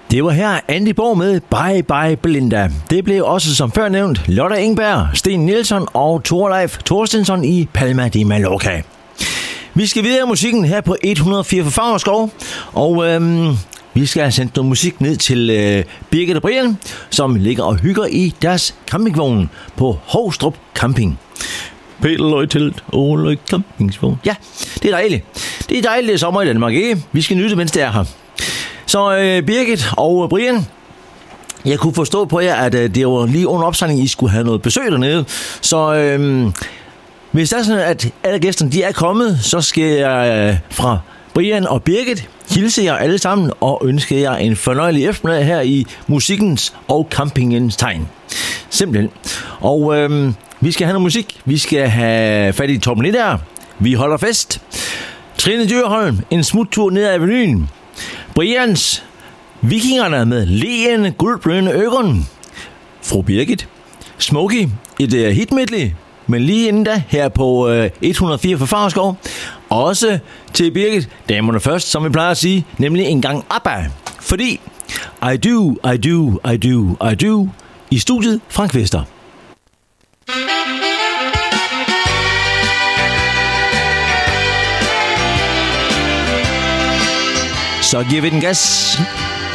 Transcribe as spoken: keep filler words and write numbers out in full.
Det var her Andy Borg med Bye Bye Belinda. Det blev også som før nævnt Lotte Engberg, Sten Nielsen og Thorleif Thorstensson i Palma de Mallorca. Vi skal videre i musikken her på et hundrede og fire for Favrskov, og øhm, vi skal have sendt noget musik ned til øh, Birgit og Brian, som ligger og hygger i deres campingvogn på Hovstrup Camping. Peterløg telt, Åløg campingsvogn. Ja, det er dejligt. Det er dejligt, det er sommer i Danmark, ikke? Vi skal nyde det, mens det er her. Så øh, Birgit og Brian, jeg kunne forstå på jer, at øh, det var lige under opsejling, I skulle have noget besøg dernede. Så øh, hvis det er sådan, at alle gæsterne de er kommet, så skal jeg øh, fra Brian og Birgit hilse jer alle sammen og ønske jer en fornøjelig eftermiddag her i musikkens og campingens tegn. Simpelthen. Og øh, vi skal have noget musik. Vi skal have fat i Torben Linder. Vi holder fest. Trine Dyrholm, en smuttur ned ad Avenyen. Brians Vikingerne med Leen Guldbrønde Øgon. Fru Birgit Smokey, et uh, hitmedley, men lige inden da her på uh, et hundrede og fire for Favrskov. Også til Birgit, damerne først, som vi plejer at sige, nemlig en gang ABBA. Fordi I do, I do, I do, I do i studiet Frank Vester. Så giver vi den gas.